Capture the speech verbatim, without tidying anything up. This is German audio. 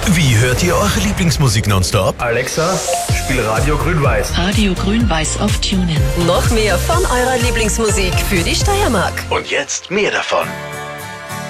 Wie hört ihr eure Lieblingsmusik nonstop? Alexa, spiel Radio Grün-Weiß. Radio Grün-Weiß auf TuneIn. Noch mehr von eurer Lieblingsmusik für die Steiermark. Und jetzt mehr davon.